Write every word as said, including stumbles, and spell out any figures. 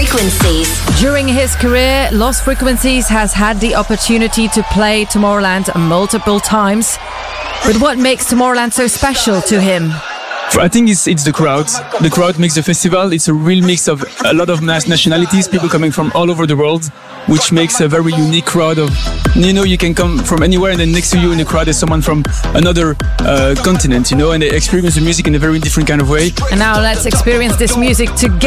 Frequencies. During his career, Lost Frequencies has had the opportunity to play Tomorrowland multiple times. But what makes Tomorrowland so special to him? I think it's it's the crowd. The crowd makes the festival. It's a real mix of a lot of nationalities, people coming from all over the world, which makes a very unique crowd of, you know, you can come from anywhere and then next to you in the crowd is someone from another uh, continent, you know, and they experience the music in a very different kind of way. And now let's experience this music together.